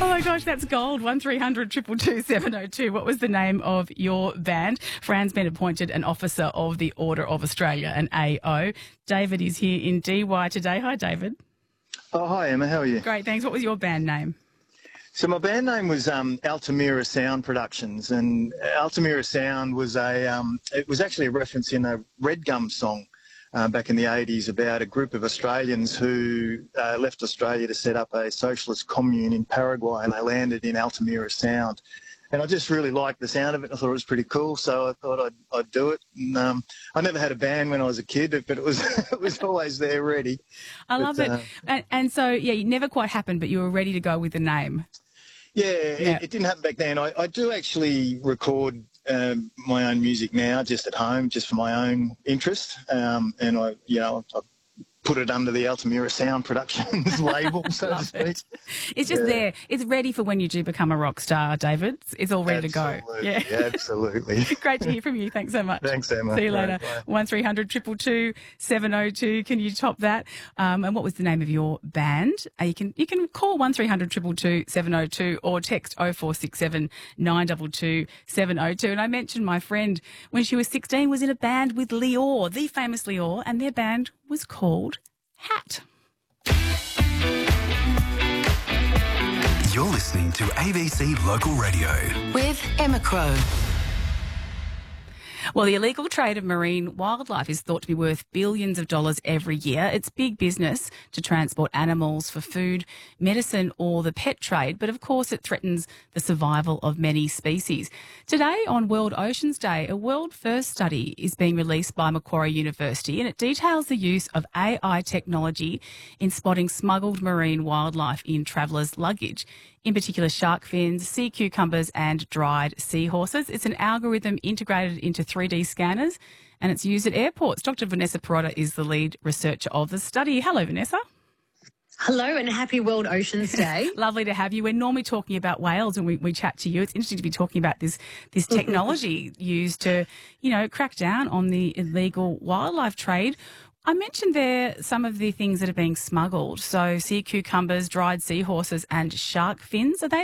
Oh my gosh, that's gold. 1300 222 702. What was the name of your band? Fran's been appointed an officer of the Order of Australia, an AO. David is here in DY today. Hi, David. Oh, hi, Emma. How are you? Great, thanks. What was your band name? So my band name was Altamira Sound Productions, and Altamira Sound was it was actually a reference in a Red Gum song back in the 80s about a group of Australians who left Australia to set up a socialist commune in Paraguay, and they landed in Altamira Sound. And I just really liked the sound of it. I thought it was pretty cool, so I thought I'd do it. And I never had a band when I was a kid, but it was it was always there ready. I love it. And so, yeah, it never quite happened, but you were ready to go with the name. Yeah, it didn't happen back then. I do actually record my own music now, just at home, just for my own interest, and I put it under the Altamira Sound Productions label, so to speak. It's just there. It's ready for when you do become a rock star, David. It's all ready to go. Yeah, absolutely. Great to hear from you. Thanks so much. Thanks, Emma. See you later. Bye. 1300 222 702. Can you top that? And what was the name of your band? You can call 1300 222 702 or text 0467 922 702. And I mentioned my friend, when she was 16, was in a band with Lior, the famous Lior, and their band was called Hat. You're listening to ABC Local Radio with Emma Crow. Well, the illegal trade of marine wildlife is thought to be worth billions of dollars every year. It's big business to transport animals for food, medicine or the pet trade, but of course it threatens the survival of many species. Today on World Oceans Day, a world-first study is being released by Macquarie University, and it details the use of AI technology in spotting smuggled marine wildlife in travellers' luggage, in particular shark fins, sea cucumbers and dried seahorses. It's an algorithm integrated into 3D scanners, and it's used at airports. Dr. Vanessa Perrotta is the lead researcher of the study. Hello, Vanessa. Hello and happy World Oceans Day. Lovely to have you. We're normally talking about whales when we chat to you. It's interesting to be talking about this technology used to, crack down on the illegal wildlife trade. I mentioned there some of the things that are being smuggled. So sea cucumbers, dried seahorses and shark fins. Are they